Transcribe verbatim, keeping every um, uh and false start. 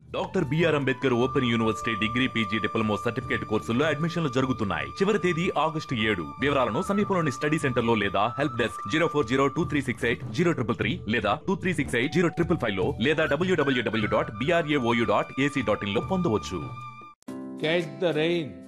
Doctor BR Ambedkar open university degree PG diploma certificate కోర్సుల్లో అడ్మిషన్లు జరుగుతున్నాయి. చివరి తేదీ ఆగస్టు ఏడు. వివరాలను సమీపంలోని స్టడీ సెంటర్ లో లేదా help desk zero four zero two three six eight zero triple three లేదా two three six eight zero triple five లో లేదా డబ్ల్యూడబ్ల్యూడబ్ల్యూ dot BRAOU dot AC dot in లో పొందవచ్చు. Catch the rain.